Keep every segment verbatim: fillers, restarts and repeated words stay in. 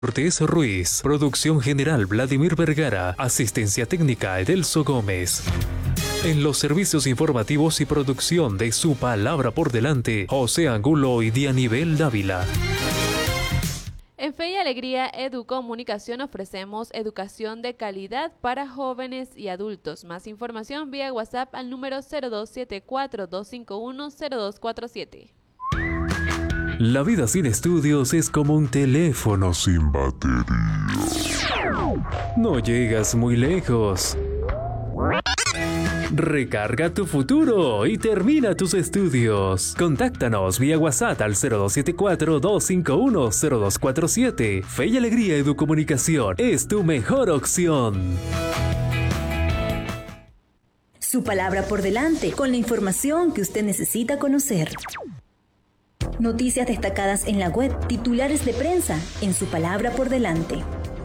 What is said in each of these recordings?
Cortés Ruiz, producción general Vladimir Vergara, asistencia técnica Edelso Gómez. En los servicios informativos y producción de Su Palabra por Delante, José Angulo y Dianibel Dávila. En Fe y Alegría Educomunicación ofrecemos educación de calidad para jóvenes y adultos. Más información vía WhatsApp al número cero dos siete cuatro, dos cinco uno, cero dos cuatro siete. La vida sin estudios es como un teléfono sin batería. No llegas muy lejos. Recarga tu futuro y termina tus estudios. Contáctanos vía WhatsApp al cero dos siete cuatro, dos cinco uno, cero dos cuatro siete. Fe y Alegría Educomunicación es tu mejor opción. Su Palabra por Delante, con la información que usted necesita conocer. Noticias destacadas en la web, titulares de prensa, en Su Palabra por Delante.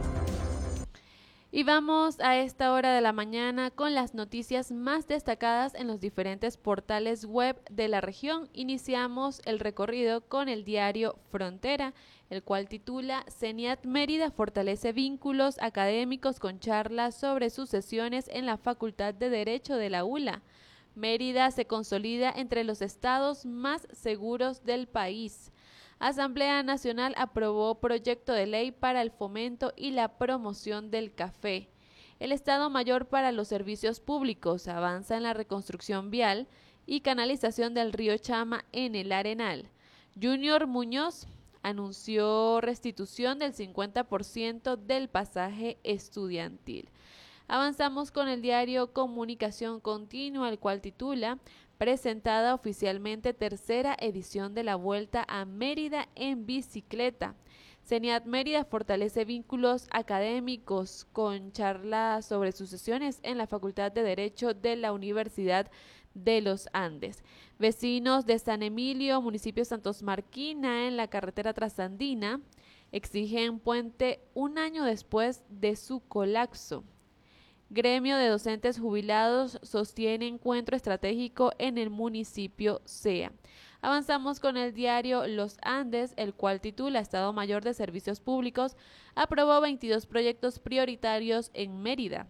Y vamos a esta hora de la mañana con las noticias más destacadas en los diferentes portales web de la región. Iniciamos el recorrido con el diario Frontera, el cual titula CENIAT Mérida fortalece vínculos académicos con charlas sobre sucesiones en la Facultad de Derecho de la U L A. Mérida se consolida entre los estados más seguros del país. Asamblea Nacional aprobó proyecto de ley para el fomento y la promoción del café. El Estado Mayor para los Servicios Públicos avanza en la reconstrucción vial y canalización del río Chama en el Arenal. Junior Muñoz anunció restitución del cincuenta por ciento del pasaje estudiantil. Avanzamos con el diario Comunicación Continua, el cual titula presentada oficialmente tercera edición de la Vuelta a Mérida en bicicleta. CENIAT Mérida fortalece vínculos académicos con charlas sobre sucesiones en la Facultad de Derecho de la Universidad de los Andes. Vecinos de San Emilio, municipio Santos Marquina, en la carretera trasandina, exigen puente un año después de su colapso. Gremio de docentes jubilados sostiene encuentro estratégico en el municipio C E A. Avanzamos con el diario Los Andes, el cual titula Estado Mayor de Servicios Públicos aprobó veintidós proyectos prioritarios en Mérida.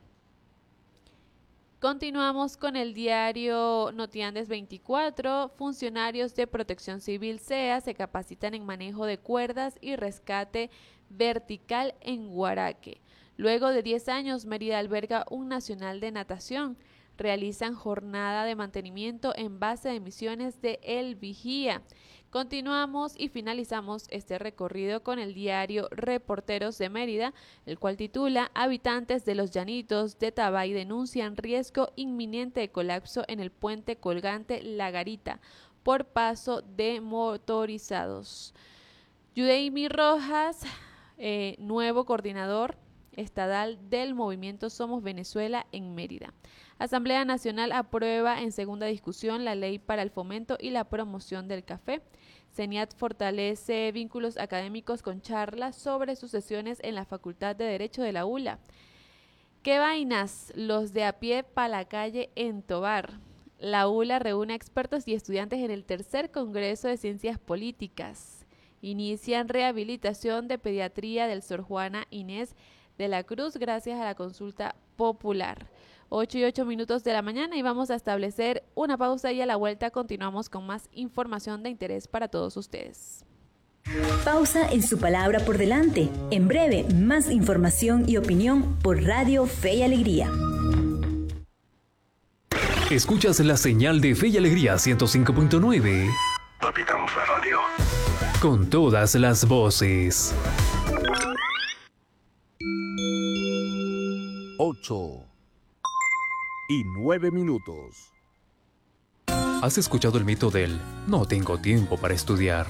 Continuamos con el diario Notiandes veinticuatro. Funcionarios de Protección Civil C E A se capacitan en manejo de cuerdas y rescate vertical en Guaraque. Luego de diez años, Mérida alberga un nacional de natación. Realizan jornada de mantenimiento en base de misiones de El Vigía. Continuamos y finalizamos este recorrido con el diario Reporteros de Mérida, el cual titula Habitantes de los Llanitos de Tabay denuncian riesgo inminente de colapso en el puente colgante La Garita por paso de motorizados. Yudeimi Rojas, eh, nuevo coordinador estadal del movimiento Somos Venezuela en Mérida. Asamblea Nacional aprueba en segunda discusión la ley para el fomento y la promoción del café. CENIAT fortalece vínculos académicos con charlas sobre sucesiones en la Facultad de Derecho de la U L A. ¿Qué vainas? Los de a pie pa' la calle en Tobar. La U L A reúne expertos y estudiantes en el tercer Congreso de Ciencias Políticas. Inician rehabilitación de pediatría del Sor Juana Inés de la Cruz gracias a la consulta popular. ocho y ocho minutos de la mañana y vamos a establecer una pausa y a la vuelta continuamos con más información de interés para todos ustedes. Pausa en Su Palabra por Delante. En breve, más información y opinión por Radio Fe y Alegría. Escuchas la señal de Fe y Alegría ciento cinco punto nueve. Capitán Radio. Con todas las voces. Ocho y nueve minutos. ¿Has escuchado el mito del no tengo tiempo para estudiar?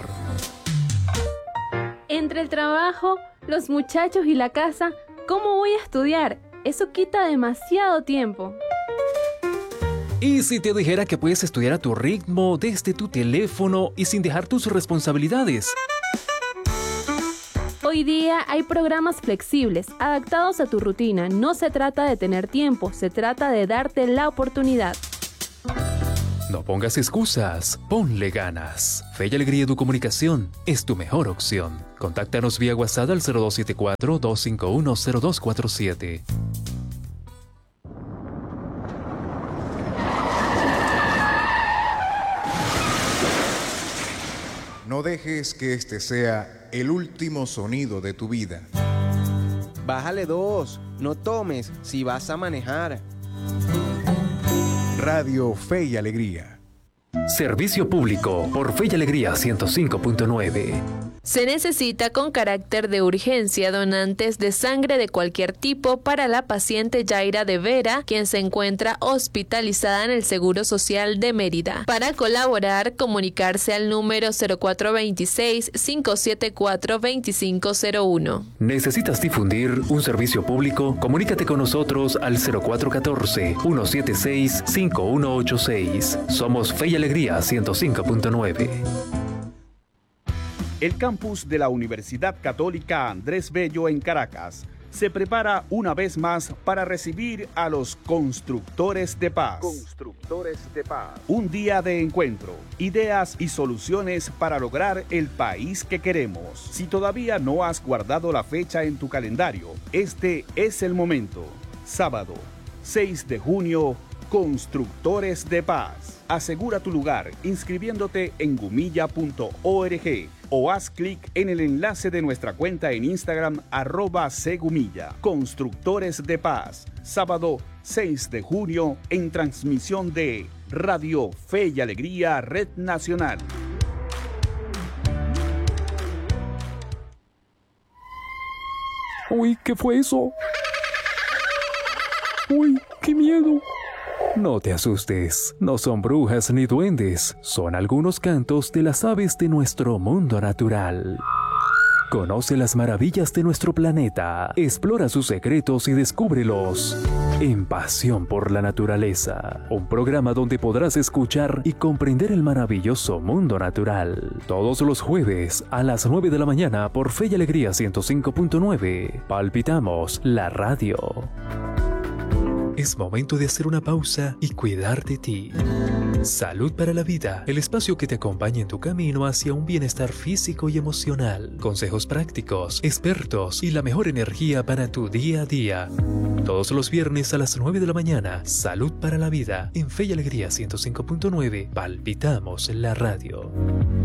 Entre el trabajo, los muchachos y la casa, ¿cómo voy a estudiar? Eso quita demasiado tiempo. ¿Y si te dijera que puedes estudiar a tu ritmo, desde tu teléfono y sin dejar tus responsabilidades? Hoy día hay programas flexibles, adaptados a tu rutina. No se trata de tener tiempo, se trata de darte la oportunidad. No pongas excusas, ponle ganas. Fe y Alegría en tu comunicación es tu mejor opción. Contáctanos vía WhatsApp al cero dos siete cuatro, dos cinco uno, cero dos cuatro siete. No dejes que este sea el último sonido de tu vida. Bájale dos, no tomes si vas a manejar. Radio Fe y Alegría. Servicio público por Fe y Alegría ciento cinco punto nueve. Se necesita con carácter de urgencia donantes de sangre de cualquier tipo para la paciente Yaira de Vera, quien se encuentra hospitalizada en el Seguro Social de Mérida. Para colaborar, comunicarse al número cero cuatro dos seis, cinco siete cuatro, dos cinco cero uno. ¿Necesitas difundir un servicio público? Comunícate con nosotros al cero cuatro uno cuatro, uno siete seis, cinco uno ocho seis. Somos Fe y Alegría ciento cinco punto nueve. El campus de la Universidad Católica Andrés Bello en Caracas se prepara una vez más para recibir a los constructores de paz. Constructores de paz. Un día de encuentro, ideas y soluciones para lograr el país que queremos. Si todavía no has guardado la fecha en tu calendario, este es el momento. Sábado, seis de junio, Constructores de Paz. Asegura tu lugar inscribiéndote en gumilla punto org o haz clic en el enlace de nuestra cuenta en Instagram arroba segumilla. Constructores de Paz, sábado seis de junio en transmisión de Radio Fe y Alegría Red Nacional. Uy, ¿qué fue eso? Uy, qué miedo. No te asustes, no son brujas ni duendes, son algunos cantos de las aves de nuestro mundo natural. Conoce las maravillas de nuestro planeta, explora sus secretos y descúbrelos en Pasión por la Naturaleza, un programa donde podrás escuchar y comprender el maravilloso mundo natural. Todos los jueves a las nueve de la mañana por Fe y Alegría ciento cinco punto nueve. Palpitamos la radio. Es momento de hacer una pausa y cuidar de ti. Salud para la Vida, el espacio que te acompaña en tu camino hacia un bienestar físico y emocional. Consejos prácticos, expertos y la mejor energía para tu día a día. Todos los viernes a las nueve de la mañana, Salud para la Vida, en Fe y Alegría ciento cinco punto nueve, palpitamos la radio.